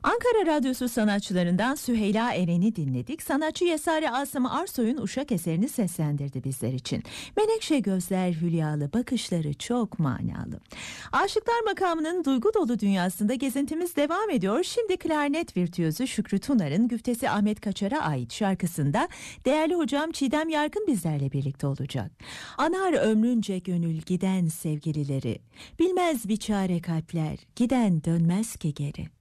Ankara Radyosu sanatçılarından Süheyla Eren'i dinledik. Sanatçı Yesari Asım Arsoy'un Uşak eserini seslendirdi bizler için. Menekşe gözler hülyalı, bakışları çok manalı. Aşıklar makamının duygu dolu dünyasında gezintimiz devam ediyor. Şimdi klarnet virtüözü Şükrü Tunar'ın güftesi Ahmet Kaçar'a ait şarkısında değerli hocam Çiğdem Yarkın bizlerle birlikte olacak. Anar ömrünce gönül giden sevgilileri, bilmez biçare kalpler, giden dönmez ki geri.